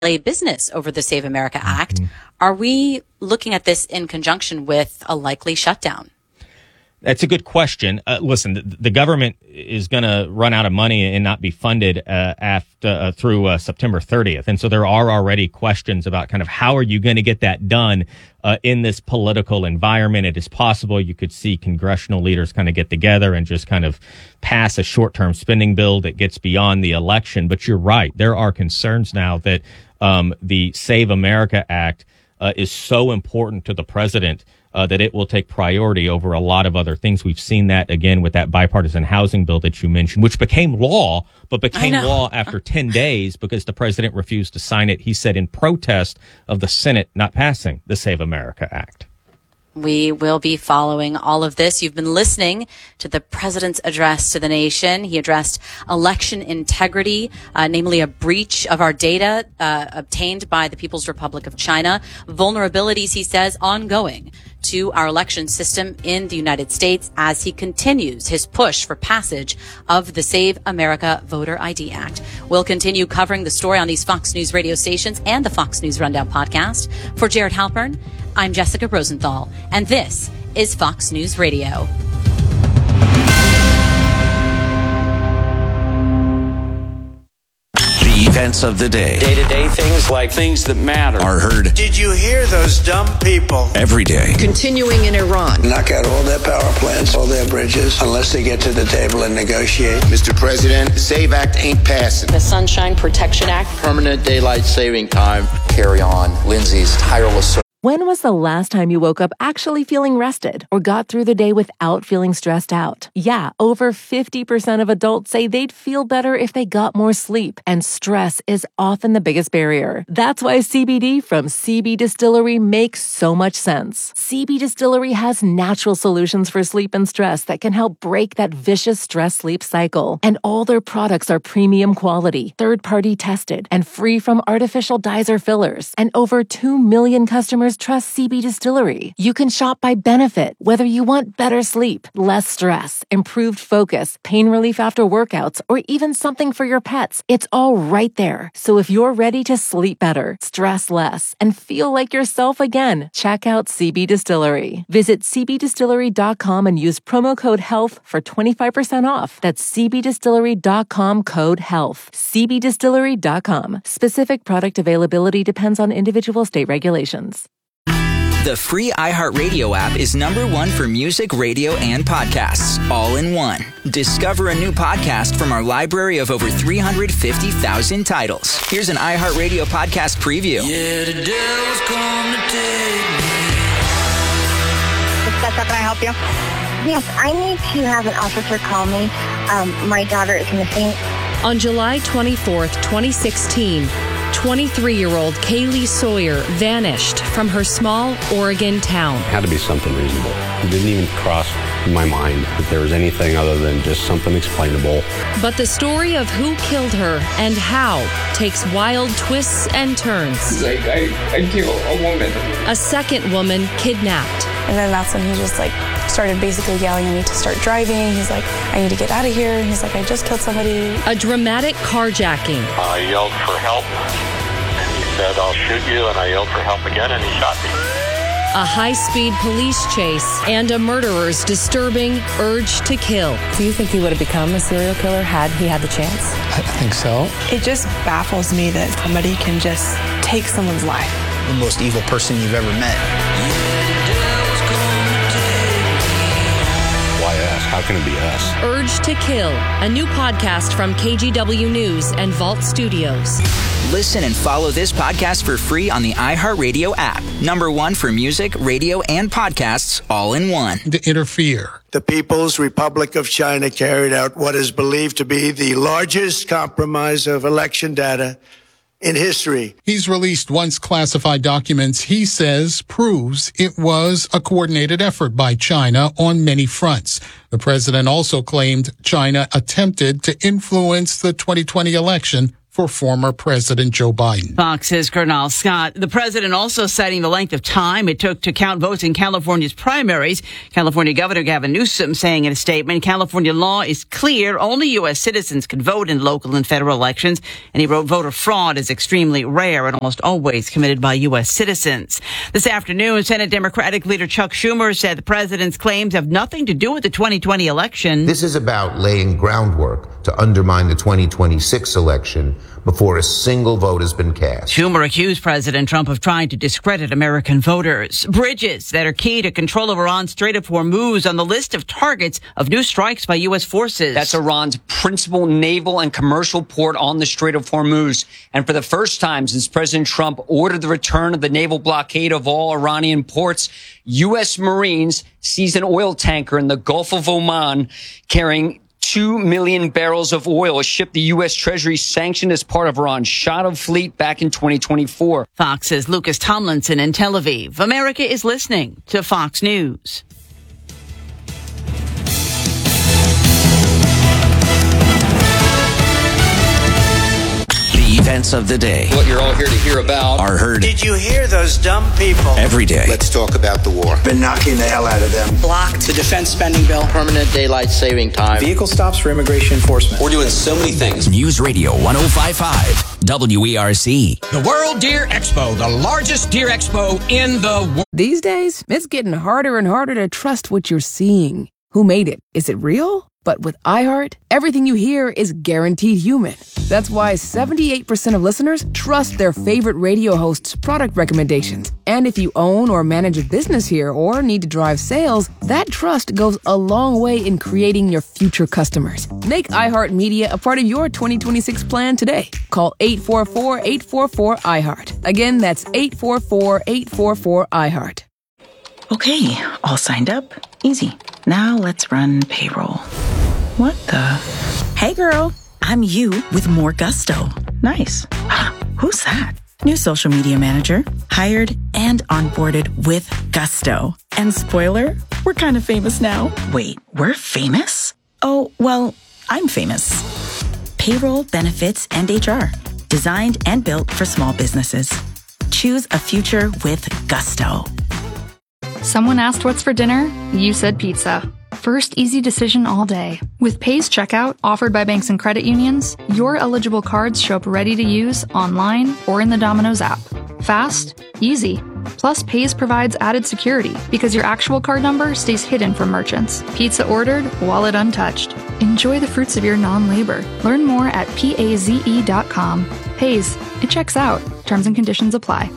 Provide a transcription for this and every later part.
business over the Save America Act. Are we looking at this in conjunction with a likely shutdown? That's a good question. Listen, the government is going to run out of money and not be funded through September 30th. And so there are already questions about kind of how are you going to get that done in this political environment. It is possible you could see congressional leaders kind of get together and just kind of pass a short-term spending bill that gets beyond the election. But you're right. There are concerns now that the Save America Act is so important to the president that it will take priority over a lot of other things. We've seen that again with that bipartisan housing bill that you mentioned, which became law, but became law after 10 days because the president refused to sign it, he said, in protest of the Senate not passing the Save America Act. We will be following all of this. You've been listening to the president's address to the nation. He addressed election integrity, namely a breach of our data obtained by the People's Republic of China. Vulnerabilities, he says, ongoing to our election system in the United States as he continues his push for passage of the Save America Voter ID Act. We'll continue covering the story on these Fox News radio stations and the Fox News Rundown podcast. For Jared Halpern, I'm Jessica Rosenthal, and this is Fox News Radio. The events of the day. Day-to-day things like things that matter are heard. Did you hear those dumb people? Every day. Continuing in Iran. Knock out all their power plants, all their bridges, unless they get to the table and negotiate. Mr. President, the SAVE Act ain't passing. The Sunshine Protection Act. Permanent daylight saving time. Carry on Lindsay's tireless service. When was the last time you woke up actually feeling rested or got through the day without feeling stressed out? Yeah, over 50% of adults say they'd feel better if they got more sleep, and stress is often the biggest barrier. That's why CBD from CB Distillery makes so much sense. CB Distillery has natural solutions for sleep and stress that can help break that vicious stress-sleep cycle. And all their products are premium quality, third-party tested, and free from artificial dyes or fillers. And over 2 million customers trust CB Distillery. You can shop by benefit, whether you want better sleep, less stress, improved focus, pain relief after workouts, or even something for your pets. It's all right there. So if you're ready to sleep better, stress less, and feel like yourself again, check out CB Distillery. Visit cbdistillery.com and use promo code HEALTH for 25% off. That's cbdistillery.com code HEALTH. cbdistillery.com. Specific product availability depends on individual state regulations. The free iHeartRadio app is #1 for music, radio, and podcasts, all in one. Discover a new podcast from our library of over 350,000 titles. Here's an iHeartRadio podcast preview. Yeah, the devil's come to take me. Can I help you? Yes, I need to have an officer call me. My daughter is missing. On July 24th, 2016, 23-year-old Kaylee Sawyer vanished from her small Oregon town. It had to be something reasonable. It didn't even cross my mind that there was anything other than just something explainable. But the story of who killed her and how takes wild twists and turns. Like, I killed a woman. A second woman kidnapped. And then that's when he just started basically yelling at me to start driving. He's like, I need to get out of here. He's like, I just killed somebody. A dramatic carjacking. I yelled for help, and he said, I'll shoot you, and I yelled for help again, and he shot me. A high-speed police chase and a murderer's disturbing urge to kill. Do you think he would have become a serial killer had he had the chance? I think so. It just baffles me that somebody can just take someone's life. The most evil person you've ever met. How can it be us? Urge to Kill, a new podcast from KGW News and Vault Studios. Listen and follow this podcast for free on the iHeartRadio app. #1 for music, radio, and podcasts, all in one. To interfere. The People's Republic of China carried out what is believed to be the largest compromise of election data in history. He's released once classified documents he says proves it was a coordinated effort by China on many fronts. The president also claimed China attempted to influence the 2020 election for former President Joe Biden. Fox's Colonel Scott. The president also citing the length of time it took to count votes in California's primaries. California Governor Gavin Newsom saying in a statement, California law is clear. Only U.S. citizens can vote in local and federal elections. And he wrote voter fraud is extremely rare and almost always committed by U.S. citizens. This afternoon, Senate Democratic leader Chuck Schumer said the president's claims have nothing to do with the 2020 election. This is about laying groundwork to undermine the 2026 election before a single vote has been cast. Schumer accused President Trump of trying to discredit American voters. Bridges that are key to control of Iran's Strait of Hormuz on the list of targets of new strikes by U.S. forces. That's Iran's principal naval and commercial port on the Strait of Hormuz. And for the first time since President Trump ordered the return of the naval blockade of all Iranian ports, U.S. Marines seized an oil tanker in the Gulf of Oman carrying 2 million barrels of oil, a ship the U.S. Treasury sanctioned as part of Iran's Shadow Fleet back in 2024. Fox's Lucas Tomlinson in Tel Aviv. America is listening to Fox News. Events of the day. What you're all here to hear about are heard. Did you hear those dumb people? Every day. Let's talk about the war. Been knocking the hell out of them. Blocked the defense spending bill. Permanent daylight saving time. Vehicle stops for immigration enforcement. We're doing so many things. News Radio 105.5 WERC. The World Deer Expo, the largest deer expo in the world. These days, it's getting harder and harder to trust what you're seeing. Who made it? Is it real? But with iHeart, everything you hear is guaranteed human. That's why 78% of listeners trust their favorite radio hosts' product recommendations. And if you own or manage a business here or need to drive sales, that trust goes a long way in creating your future customers. Make iHeartMedia a part of your 2026 plan today. Call 844-844-iHeart. Again, that's 844-844-iHeart. Okay, all signed up. Easy. Now let's run payroll. What the? Hey girl, I'm you with more gusto. Nice. Who's that? New social media manager. Hired and onboarded with gusto. And spoiler, we're kind of famous now. Wait, we're famous? Oh, well, I'm famous. Payroll, benefits, and HR. Designed and built for small businesses. Choose a future with gusto. Someone asked what's for dinner? You said pizza. First easy decision all day. With Pays Checkout, offered by banks and credit unions, your eligible cards show up ready to use online or in the Domino's app. Fast, easy. Plus, Pays provides added security because your actual card number stays hidden from merchants. Pizza ordered, wallet untouched. Enjoy the fruits of your non-labor. Learn more at paze.com. Pays. It checks out. Terms and conditions apply.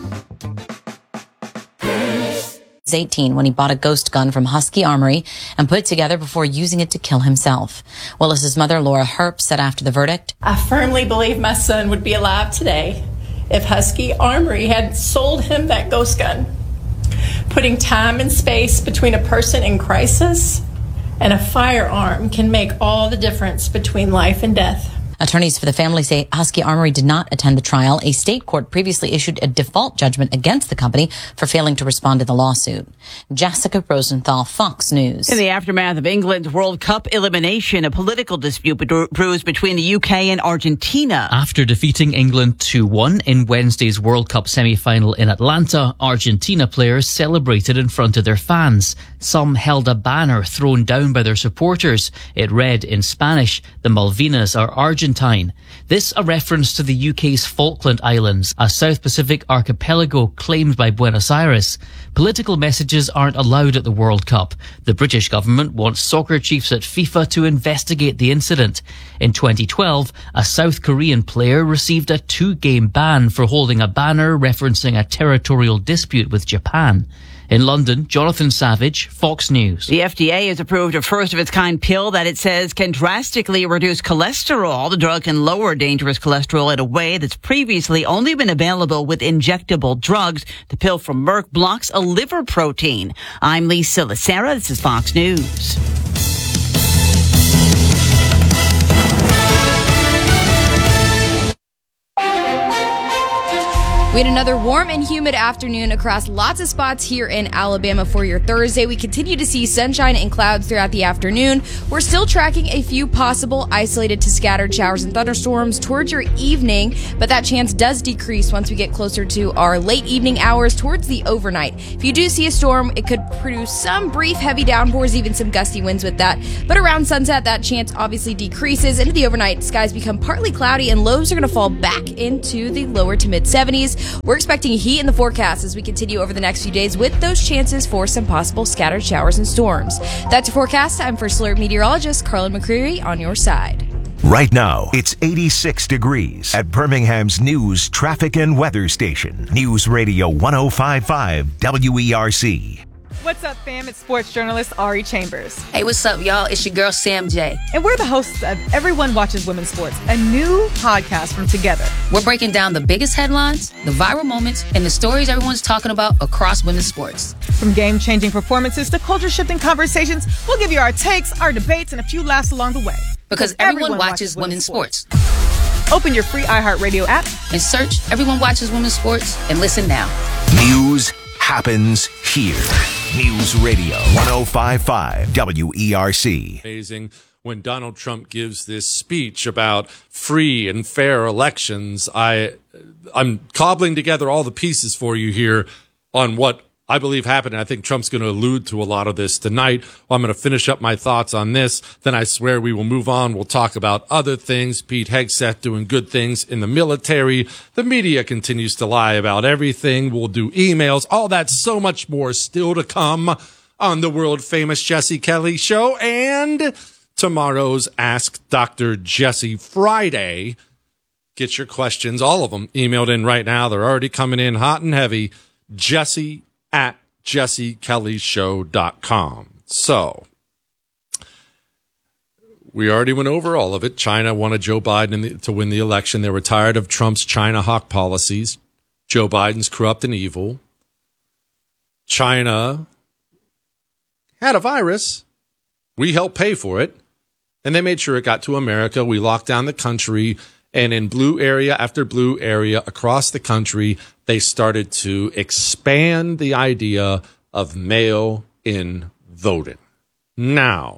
18 when he bought a ghost gun from Husky Armory and put it together before using it to kill himself. Willis's mother, Laura Herp, said after the verdict, I firmly believe my son would be alive today if Husky Armory had sold him that ghost gun. Putting time and space between a person in crisis and a firearm can make all the difference between life and death. Attorneys for the family say Husky Armory did not attend the trial. A state court previously issued a default judgment against the company for failing to respond to the lawsuit. Jessica Rosenthal, Fox News. In the aftermath of England's World Cup elimination, a political dispute brews between the UK and Argentina. After defeating England 2-1 in Wednesday's World Cup semi-final in Atlanta, Argentina players celebrated in front of their fans. Some held a banner thrown down by their supporters. It read in Spanish, "The Malvinas are Argentine." This a reference to the UK's Falkland Islands, a South Pacific archipelago claimed by Buenos Aires. Political messages aren't allowed at the World Cup. The British government wants soccer chiefs at FIFA to investigate the incident. In 2012, a South Korean player received a 2-game ban for holding a banner referencing a territorial dispute with Japan. In London, Jonathan Savage, Fox News. The FDA has approved a first-of-its-kind pill that it says can drastically reduce cholesterol. The drug can lower dangerous cholesterol in a way that's previously only been available with injectable drugs. The pill from Merck blocks a liver protein. I'm Lisa Lacera. This is Fox News. We had another warm and humid afternoon across lots of spots here in Alabama for your Thursday. We continue to see sunshine and clouds throughout the afternoon. We're still tracking a few possible isolated to scattered showers and thunderstorms towards your evening, but that chance does decrease once we get closer to our late evening hours towards the overnight. If you do see a storm, it could produce some brief heavy downpours, even some gusty winds with that. But around sunset, that chance obviously decreases. Into the overnight, skies become partly cloudy and lows are going to fall back into the lower to mid 70s. We're expecting heat in the forecast as we continue over the next few days with those chances for some possible scattered showers and storms. That's your forecast. I'm First Alert Meteorologist Carlin McCreary on your side. Right now, it's 86 degrees at Birmingham's news, traffic, and weather station. News Radio 105.5 WERC. What's up, fam? It's sports journalist Ari Chambers. Hey, what's up, y'all? It's your girl, Sam J. And we're the hosts of Everyone Watches Women's Sports, a new podcast from Together. We're breaking down the biggest headlines, the viral moments, and the stories everyone's talking about across women's sports. From game-changing performances to culture-shifting conversations, we'll give you our takes, our debates, and a few laughs along the way. Because everyone watches women's sports. Open your free iHeartRadio app and search Everyone Watches Women's Sports and listen now. News happens here. News Radio 105.5 WERC. Amazing when Donald Trump gives this speech about free and fair elections. I'm cobbling together all the pieces for you here on what I believe happened. I think Trump's going to allude to a lot of this tonight. I'm going to finish up my thoughts on this. Then I swear we will move on. We'll talk about other things. Pete Hegseth doing good things in the military. The media continues to lie about everything. We'll do emails. All that, so much more still to come on the world famous Jesse Kelly Show and tomorrow's Ask Dr. Jesse Friday. Get your questions, all of them, emailed in right now. They're already coming in hot and heavy. Jesse@jessekellyshow.com. So, we already went over all of it. China wanted Joe Biden to win the election. They were tired of Trump's China hawk policies. Joe Biden's corrupt and evil. China had a virus. We helped pay for it. And they made sure it got to America. We locked down the country. And in blue area after blue area across the country, they started to expand the idea of mail-in voting. Now,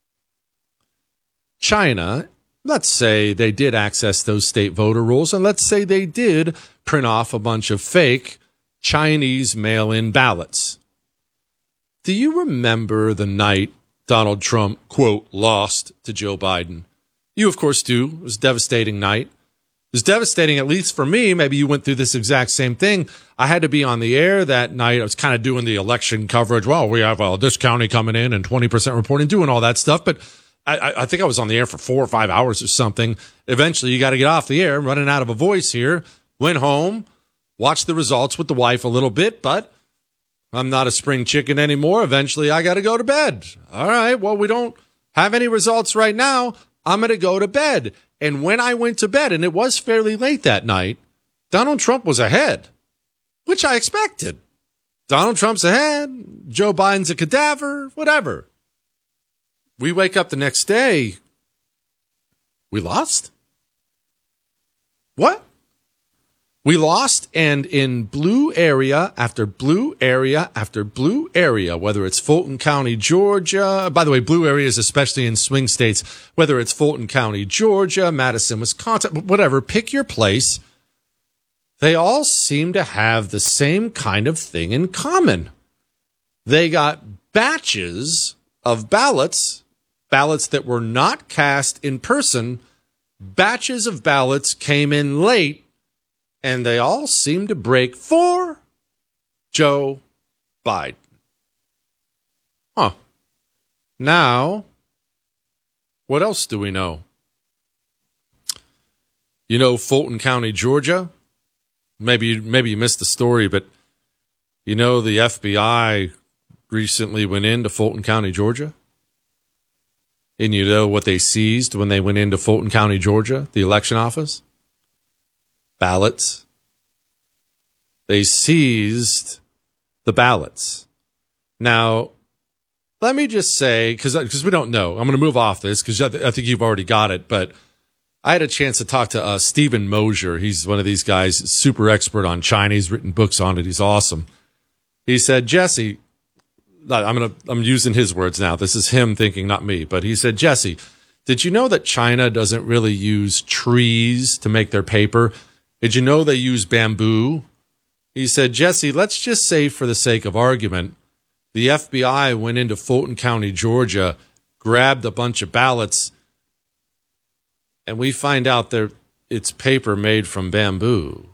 China, let's say they did access those state voter rolls, and let's say they did print off a bunch of fake Chinese mail-in ballots. Do you remember the night Donald Trump, quote, lost to Joe Biden? You, of course, do. It was a devastating night. It was devastating, at least for me. Maybe you went through this exact same thing. I had to be on the air that night. I was kind of doing the election coverage. Well, we have this county coming in and 20% reporting, doing all that stuff. But I think I was on the air for 4 or 5 hours or something. Eventually, you got to get off the air. I'm running out of a voice here. Went home, watched the results with the wife a little bit, but I'm not a spring chicken anymore. Eventually, I got to go to bed. All right, well, we don't have any results right now. I'm going to go to bed. And when I went to bed, and it was fairly late that night, Donald Trump was ahead, which I expected. Donald Trump's ahead. Joe Biden's a cadaver, whatever. We wake up the next day. We lost? What? We lost, and in blue area after blue area after blue area, whether it's Fulton County, Georgia, by the way, blue areas, especially in swing states, whether it's Fulton County, Georgia, Madison, Wisconsin, whatever, pick your place. They all seem to have the same kind of thing in common. They got batches of ballots that were not cast in person. Batches of ballots came in late. And they all seem to break for Joe Biden. Huh. Now, what else do we know? You know Fulton County, Georgia? Maybe you missed the story, but you know the FBI recently went into Fulton County, Georgia? And you know what they seized when they went into Fulton County, Georgia, the election office? Ballots. They seized the ballots. Now, let me just say, because we don't know. I'm going to move off this because I think you've already got it. But I had a chance to talk to Stephen Mosier. He's one of these guys, super expert on China. He's written books on it. He's awesome. He said, Jesse, I'm using his words now. This is him thinking, not me. But he said, Jesse, did you know that China doesn't really use trees to make their paper? Did you know they use bamboo? He said, Jesse, let's just say for the sake of argument, the FBI went into Fulton County, Georgia, grabbed a bunch of ballots, and we find out that it's paper made from bamboo.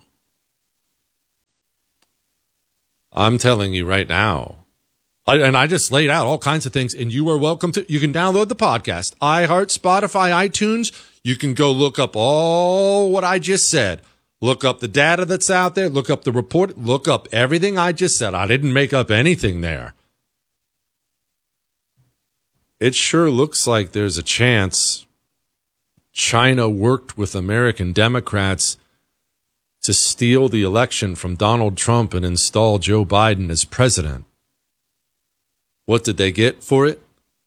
I'm telling you right now. I just laid out all kinds of things, and you are welcome to. You can download the podcast, iHeart, Spotify, iTunes. You can go look up all what I just said. Look up the data that's out there. Look up the report. Look up everything I just said. I didn't make up anything there. It sure looks like there's a chance China worked with American Democrats to steal the election from Donald Trump and install Joe Biden as president. What did they get for it?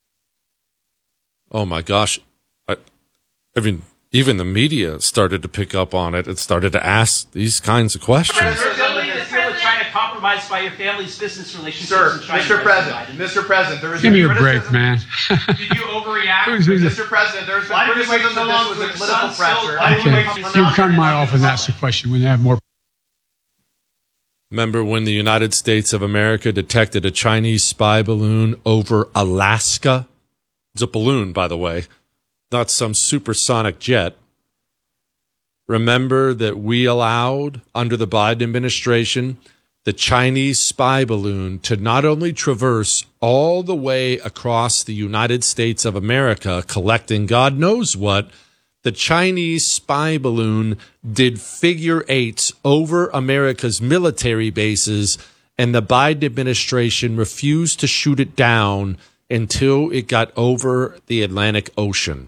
Oh my gosh. I mean, even the media started to pick up on it and started to ask these kinds of questions. China compromised by your family's business relationships. Sir, in China, Mr. President, there is give me a criticism. break, man. Did you overreact? Mr. President, there's been criticism that this was a political pressure. Okay. You come my office and ask the question when you have more. Remember when the United States of America detected a Chinese spy balloon over Alaska? It's a balloon, by the way, not some supersonic jet. Remember that we allowed, under the Biden administration, the Chinese spy balloon to not only traverse all the way across the United States of America, collecting God knows what. The Chinese spy balloon did figure eights over America's military bases, and the Biden administration refused to shoot it down until it got over the Atlantic Ocean.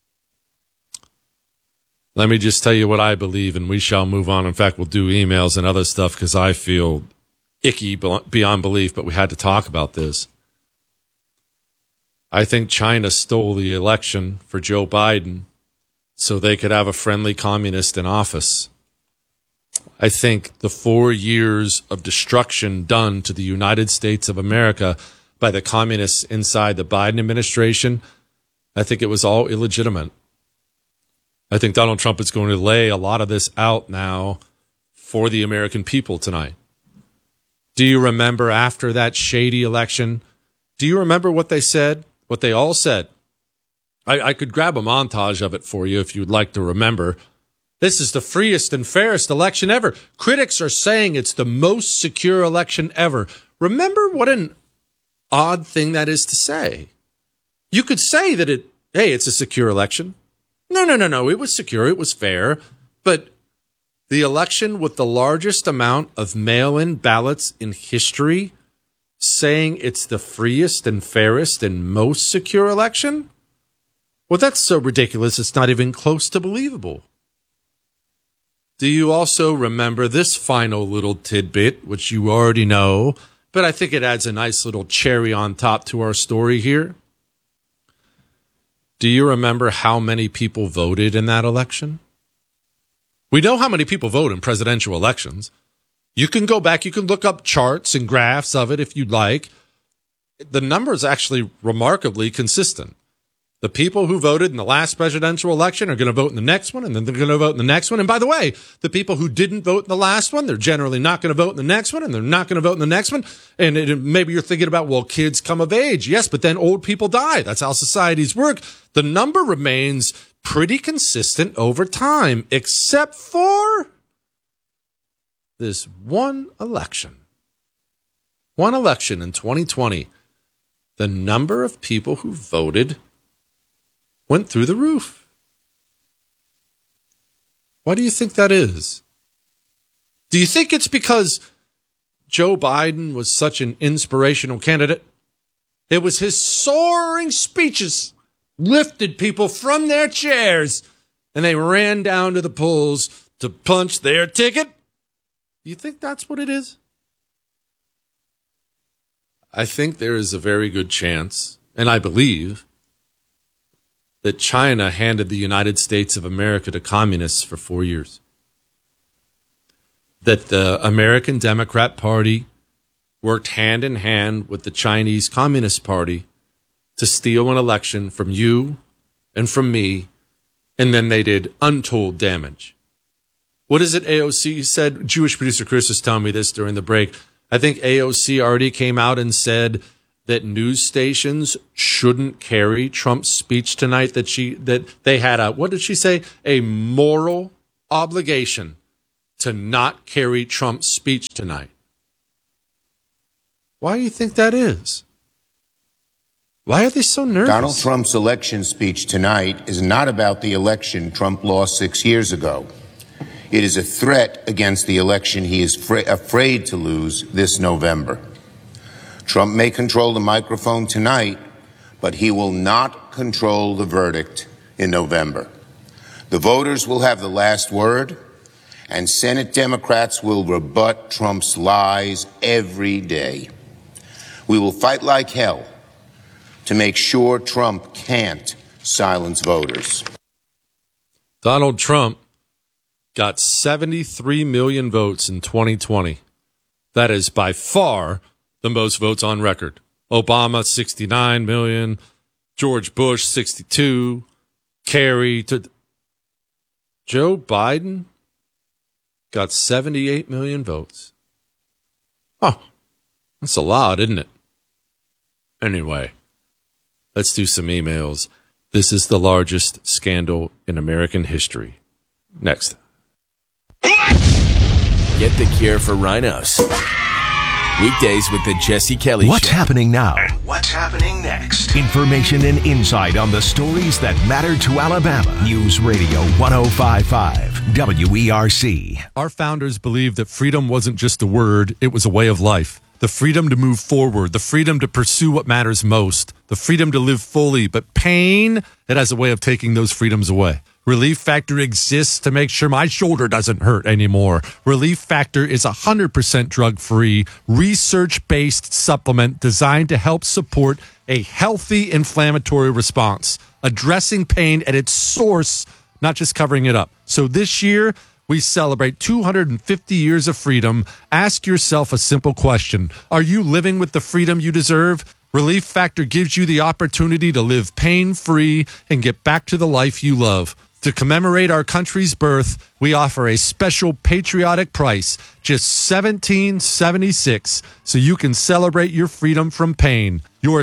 Let me just tell you what I believe, and we shall move on. In fact, we'll do emails and other stuff because I feel icky beyond belief, but we had to talk about this. I think China stole the election for Joe Biden so they could have a friendly communist in office. I think the 4 years of destruction done to the United States of America by the communists inside the Biden administration, I think it was all illegitimate. I think Donald Trump is going to lay a lot of this out now for the American people tonight. Do you remember after that shady election? Do you remember what they said? What they all said? I could grab a montage of it for you if you'd like to remember. This is the freest and fairest election ever. Critics are saying it's the most secure election ever. Remember what an odd thing that is to say. You could say that it's a secure election. No. It was secure. It was fair. But the election with the largest amount of mail-in ballots in history, saying it's the freest and fairest and most secure election? Well, that's so ridiculous, it's not even close to believable. Do you also remember this final little tidbit, which you already know, but I think it adds a nice little cherry on top to our story here? Do you remember how many people voted in that election? We know how many people vote in presidential elections. You can go back, you can look up charts and graphs of it if you'd like. The number is actually remarkably consistent. The people who voted in the last presidential election are going to vote in the next one, and then they're going to vote in the next one. And by the way, the people who didn't vote in the last one, they're generally not going to vote in the next one, and they're not going to vote in the next one. And maybe you're thinking about, well, kids come of age. Yes, but then old people die. That's how societies work. The number remains pretty consistent over time, except for this one election. One election in 2020. The number of people who voted went through the roof. Why do you think that is? Do you think it's because Joe Biden was such an inspirational candidate? It was his soaring speeches lifted people from their chairs and they ran down to the polls to punch their ticket? Do you think that's what it is? I think there is a very good chance, and I believe, that China handed the United States of America to communists for 4 years. That the American Democrat Party worked hand in hand with the Chinese Communist Party to steal an election from you and from me, and then they did untold damage. What is it AOC said? Jewish producer Chris was telling me this during the break. I think AOC already came out and said that news stations shouldn't carry Trump's speech tonight, that they had what did she say? A moral obligation to not carry Trump's speech tonight. Why do you think that is? Why are they so nervous? Donald Trump's election speech tonight is not about the election Trump lost 6 years ago. It is a threat against the election he is afraid to lose this November. Trump may control the microphone tonight, but he will not control the verdict in November. The voters will have the last word, and Senate Democrats will rebut Trump's lies every day. We will fight like hell to make sure Trump can't silence voters. Donald Trump got 73 million votes in 2020. That is by far the most votes on record. Obama, 69 million. George Bush, 62. Kerry. Joe Biden got 78 million votes. Oh, that's a lot, isn't it? Anyway, let's do some emails. This is the largest scandal in American history. Next. Get the cure for rhinos. Weekdays with the Jesse Kelly Show. What's happening now? And what's happening next? Information and insight on the stories that matter to Alabama. News Radio 105.5 WERC. Our founders believed that freedom wasn't just a word, it was a way of life. The freedom to move forward, the freedom to pursue what matters most, the freedom to live fully. But pain, it has a way of taking those freedoms away. Relief Factor exists to make sure my shoulder doesn't hurt anymore. Relief Factor is 100% drug-free, research-based supplement designed to help support a healthy inflammatory response, addressing pain at its source, not just covering it up. So this year, we celebrate 250 years of freedom. Ask yourself a simple question. Are you living with the freedom you deserve? Relief Factor gives you the opportunity to live pain-free and get back to the life you love. To commemorate our country's birth, we offer a special patriotic price, just $17.76, so you can celebrate your freedom from pain. Your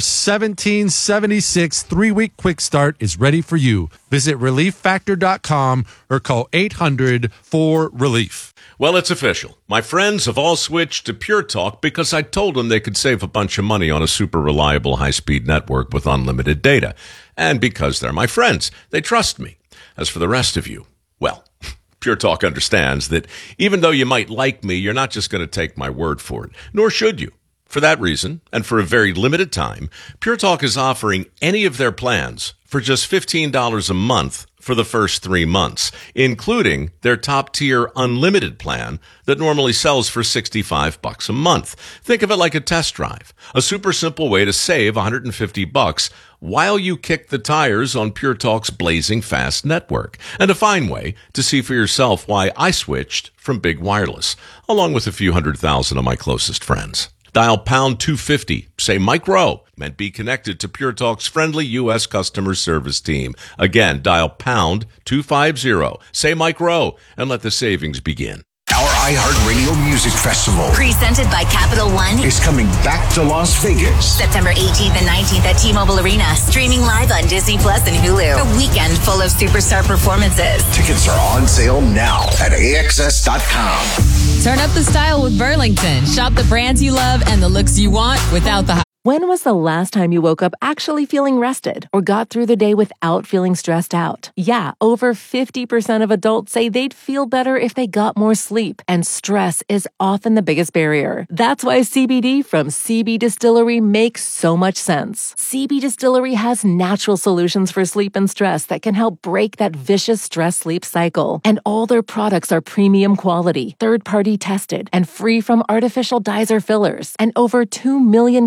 $17.76 3-week quick start is ready for you. Visit ReliefFactor.com or call 800-4RELIEF. Well, it's official. My friends have all switched to Pure Talk because I told them they could save a bunch of money on a super reliable high-speed network with unlimited data. And because they're my friends, they trust me. As for the rest of you, well, Pure Talk understands that even though you might like me, you're not just going to take my word for it, nor should you. For that reason, and for a very limited time, Pure Talk is offering any of their plans for just $15 a month for the first 3 months, including their top-tier unlimited plan that normally sells for $65 a month. Think of it like a test drive, a super simple way to save $150 while you kick the tires on Pure Talk's blazing fast network, and a fine way to see for yourself why I switched from big wireless, along with a few 100,000 of my closest friends. Dial pound 250, say Mike Rowe, and be connected to Pure Talk's friendly U.S. customer service team. Again, dial pound 250, say Mike Rowe, and let the savings begin. Our iHeartRadio Music Festival, presented by Capital One, is coming back to Las Vegas. September 18th and 19th at T-Mobile Arena. Streaming live on Disney Plus and Hulu. A weekend full of superstar performances. Tickets are on sale now at AXS.com. Turn up the style with Burlington. Shop the brands you love and the looks you want without the... When was the last time you woke up actually feeling rested or got through the day without feeling stressed out? Yeah, over 50% of adults say they'd feel better if they got more sleep, and stress is often the biggest barrier. That's why CBD from CB Distillery makes so much sense. CB Distillery has natural solutions for sleep and stress that can help break that vicious stress-sleep cycle. And all their products are premium quality, third-party tested, and free from artificial dyes or fillers. And over 2 million customers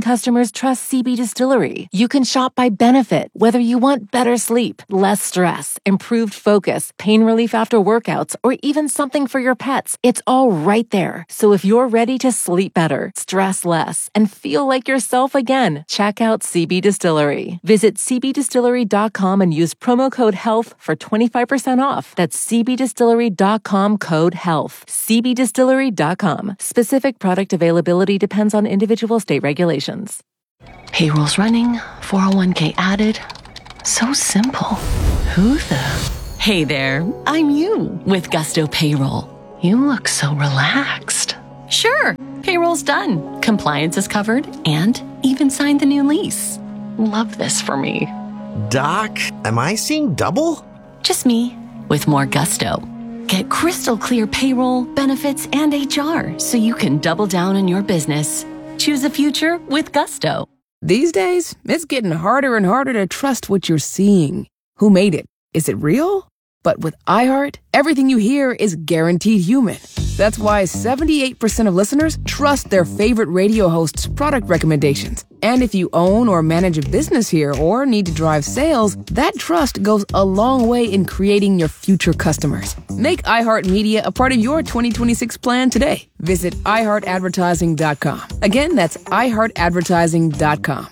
listeners trust CB Distillery. You can shop by benefit, whether you want better sleep, less stress, improved focus, pain relief after workouts, or even something for your pets. It's all right there. So if you're ready to sleep better, stress less, and feel like yourself again, check out CB Distillery. Visit cbdistillery.com and use promo code HEALTH for 25% off. That's cbdistillery.com code HEALTH. cbdistillery.com. Specific product availability depends on individual state regulations. Payroll's running, 401k added. So simple. Who the? Hey there, I'm you with Gusto Payroll. You look so relaxed. Sure, payroll's done. Compliance is covered and even signed the new lease. Love this for me. Doc, am I seeing double? Just me with more Gusto. Get crystal clear payroll, benefits, and HR so you can double down on your business. Choose a future with Gusto. These days, it's getting harder and harder to trust what you're seeing. Who made it? Is it real? But with iHeart, everything you hear is guaranteed human. That's why 78% of listeners trust their favorite radio host's product recommendations. And if you own or manage a business here or need to drive sales, that trust goes a long way in creating your future customers. Make iHeartMedia a part of your 2026 plan today. Visit iHeartAdvertising.com. Again, that's iHeartAdvertising.com.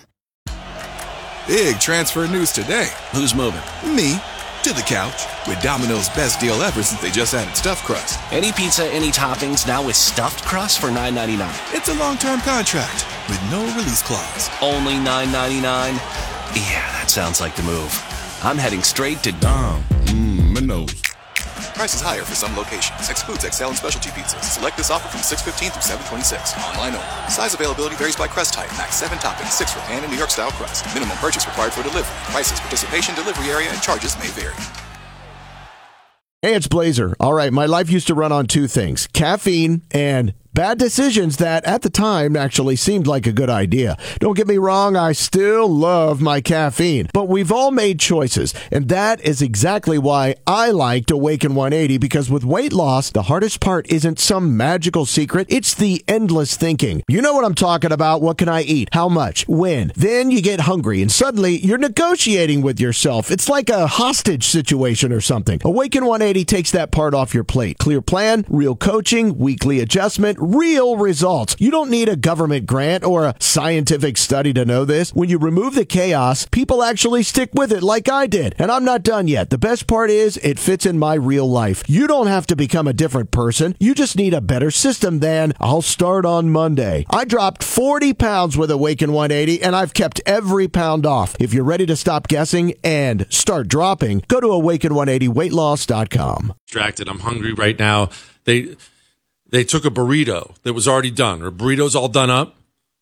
Big transfer news today. Who's moving? Me. To the couch with Domino's best deal ever since they just added stuffed crust. Any pizza, any toppings, now with stuffed crust for $9.99. It's a long-term contract with no release clause. Only $9.99? Yeah, that sounds like the move. I'm heading straight to Domino's. Price is higher for some locations. Excludes XL and specialty pizzas. Select this offer from 6/15 through 7/26. Online only. Size availability varies by crust type. Max 7 toppings, 6 for pan and New York style crust. Minimum purchase required for delivery. Prices, participation, delivery area, and charges may vary. Hey, it's Blazer. All right, my life used to run on two things: caffeine and bad decisions that at the time actually seemed like a good idea. Don't get me wrong, I still love my caffeine, but we've all made choices, and that is exactly why I liked Awaken 180, because with weight loss, the hardest part isn't some magical secret, it's the endless thinking. You know what I'm talking about. What can I eat? How much? When? Then you get hungry, and suddenly you're negotiating with yourself. It's like a hostage situation or something. Awaken 180 takes that part off your plate. Clear plan, real coaching, weekly adjustment, real results. You don't need a government grant or a scientific study to know this. When you remove the chaos, people actually stick with it like I did. And I'm not done yet. The best part is it fits in my real life. You don't have to become a different person. You just need a better system than I'll start on Monday. I dropped 40 pounds with Awaken 180 and I've kept every pound off. If you're ready to stop guessing and start dropping, go to awaken180weightloss.com. Distracted. I'm hungry right now. They took a burrito that was already done, or burrito's all done up.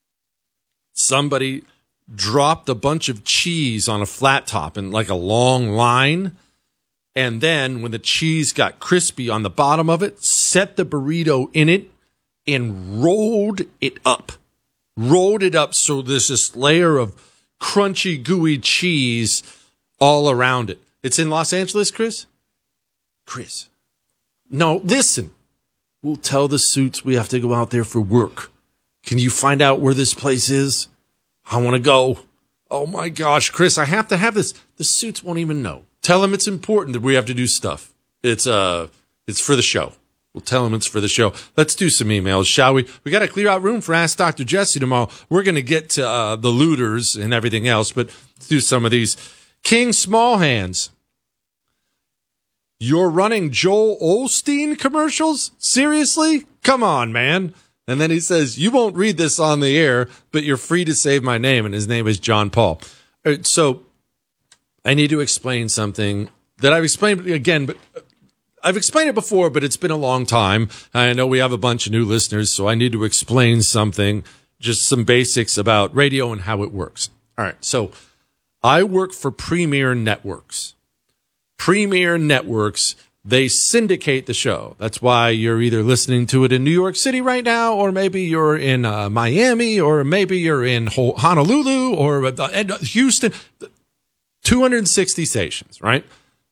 Somebody dropped a bunch of cheese on a flat top in like a long line. And then when the cheese got crispy on the bottom of it, set the burrito in it and rolled it up. Rolled it up so there's this layer of crunchy, gooey cheese all around it. It's in Los Angeles, Chris? Chris. No, listen. We'll tell the Suits we have to go out there for work. Can you find out where this place is? I want to go. Oh my gosh, Chris, I have to have this. The Suits won't even know. Tell them it's important that we have to do stuff. It's for the show. We'll tell them it's for the show. Let's do some emails, shall we? We got to clear out room for Ask Dr. Jesse tomorrow. We're going to get to the looters and everything else, but let's do some of these. King Smallhands. You're running Joel Osteen commercials? Seriously? Come on, man. And then he says, you won't read this on the air, but you're free to save my name. And his name is John Paul. So I need to explain something that I've explained again, but I've explained it before, but it's been a long time. I know we have a bunch of new listeners, so I need to explain something, just some basics about radio and how it works. All right. So I work for Premier Networks. Premier Networks, they syndicate the show. That's why you're either listening to it in New York City right now, or maybe you're in Miami, or maybe you're in Honolulu, or Houston. 260 stations, right?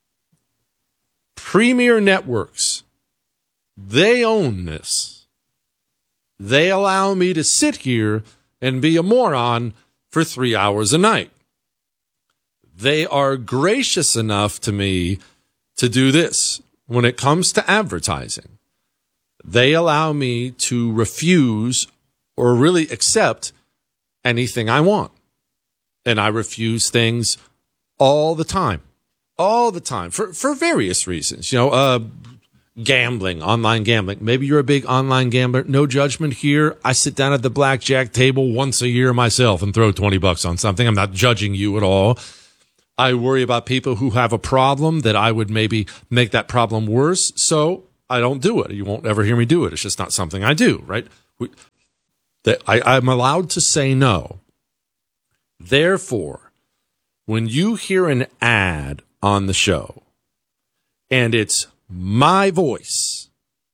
Premier Networks, they own this. They allow me to sit here and be a moron for 3 hours a night. They are gracious enough to me to do this. When it comes to advertising, they allow me to refuse or really accept anything I want. And I refuse things all the time, for various reasons. Gambling, online gambling. Maybe you're a big online gambler. No judgment here. I sit down at the blackjack table once a year myself and throw $20 on something. I'm not judging you at all. I worry about people who have a problem that I would maybe make that problem worse. So I don't do it. You won't ever hear me do it. It's just not something I do, right? I'm allowed to say no. Therefore, when you hear an ad on the show and it's my voice,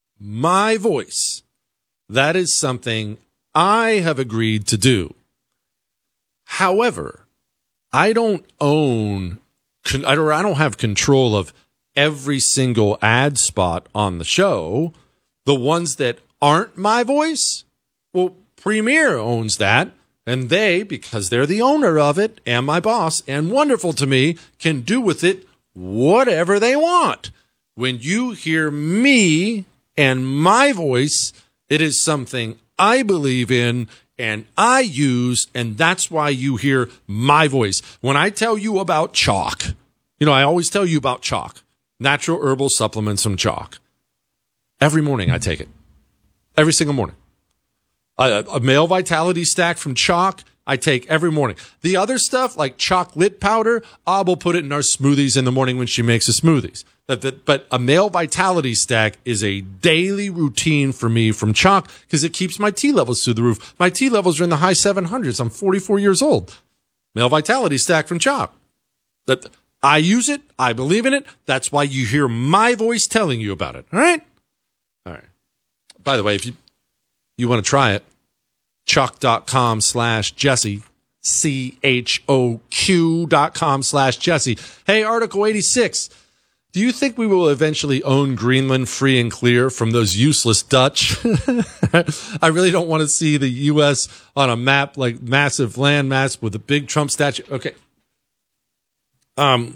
that is something I have agreed to do. However, I don't have control of every single ad spot on the show. The ones that aren't my voice, well, Premiere owns that. And they, because they're the owner of it and my boss and wonderful to me, can do with it whatever they want. When you hear me and my voice, it is something I believe in and I use, and that's why you hear my voice. When I tell you about chalk, I always tell you about chalk, natural herbal supplements from chalk. Every morning I take it. Every single morning. A male vitality stack from chalk, I take every morning. The other stuff, like chocolate powder, I will put it in our smoothies in the morning when she makes us smoothies. But a male vitality stack is a daily routine for me from chalk because it keeps my T levels through the roof. My T levels are in the high 700s. I'm 44 years old. Male vitality stack from chalk. I use it. I believe in it. That's why you hear my voice telling you about it. All right? All right. By the way, if you want to try it, chalk.com/Jesse, CHOQ.com/Jesse. Hey, Article 86. Do you think we will eventually own Greenland free and clear from those useless Dutch? I really don't want to see the U.S. on a map, like massive landmass with a big Trump statue. Okay. I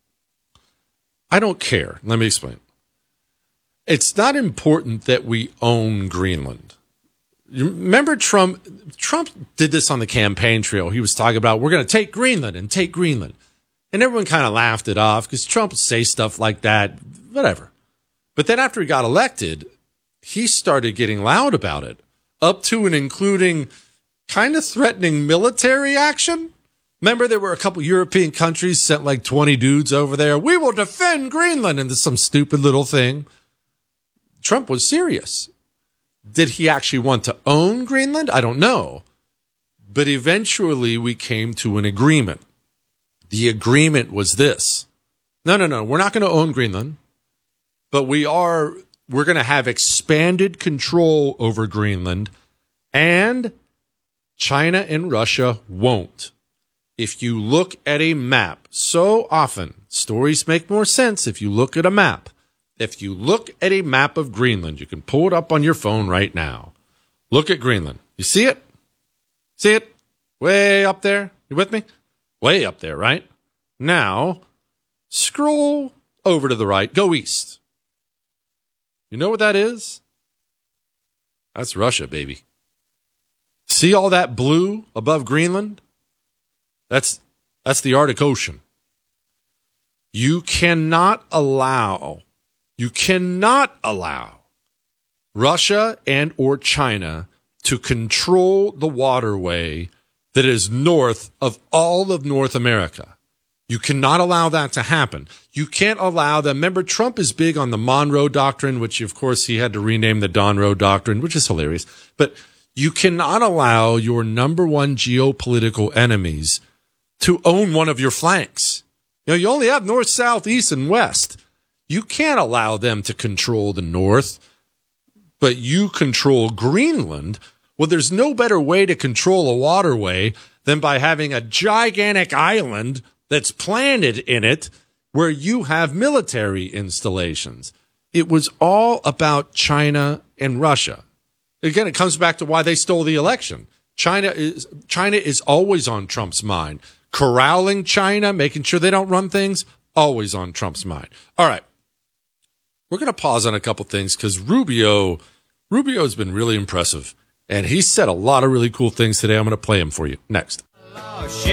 don't care. Let me explain. It's not important that we own Greenland. You remember Trump did this on the campaign trail. He was talking about, we're going to take Greenland. And everyone kind of laughed it off because Trump would say stuff like that, whatever. But then after he got elected, he started getting loud about it, up to and including kind of threatening military action. Remember, there were a couple European countries sent like 20 dudes over there. We will defend Greenland. And there's some stupid little thing. Trump was serious. Did he actually want to own Greenland? I don't know. But eventually we came to an agreement. The agreement was this. No, we're not going to own Greenland, but we're going to have expanded control over Greenland, and China and Russia won't. If you look at a map, so often stories make more sense if you look at a map. If you look at a map of Greenland, you can pull it up on your phone right now. Look at Greenland. You see it? See it? Way up there? You with me? Way up there, right? Now, scroll over to the right. Go east. You know what that is? That's Russia, baby. See all that blue above Greenland? That's the Arctic Ocean. You cannot allow Russia and or China to control the waterway that is north of all of North America. You cannot allow that to happen. You can't allow them. Remember, Trump is big on the Monroe Doctrine, which, of course, he had to rename the Donroe Doctrine, which is hilarious. But you cannot allow your number one geopolitical enemies to own one of your flanks. You only have north, south, east, and west. You can't allow them to control the north, but you control Greenland. Well, there's no better way to control a waterway than by having a gigantic island that's planted in it where you have military installations. It was all about China and Russia. Again, it comes back to why they stole the election. China is always on Trump's mind. Corralling China, making sure they don't run things, always on Trump's mind. All right. We're going to pause on a couple things because Rubio's been really impressive. And he said a lot of really cool things today. I'm going to play him for you next.